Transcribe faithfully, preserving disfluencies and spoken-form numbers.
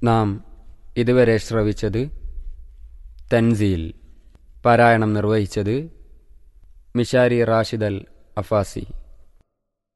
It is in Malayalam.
നാം ഇതുവരെ ശ്രവിച്ചത് തൻസീൽ. പാരായണം നിർവഹിച്ചത് മിശാരി റാഷിദ് അൽ അഫാസി.